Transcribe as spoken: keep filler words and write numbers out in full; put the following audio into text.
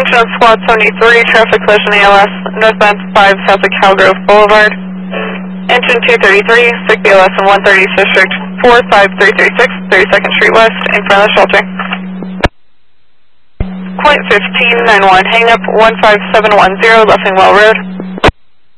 Junction of Squad seventy-three, traffic collision A L S, northbound five south of Calgrove Boulevard. Engine two thirty-three, sick B L S in one thirty District four five three three six, thirty-second Street West, in front of the shelter. Point fifteen, nine one, hang up, one five seven one zero, Leffingwell Road.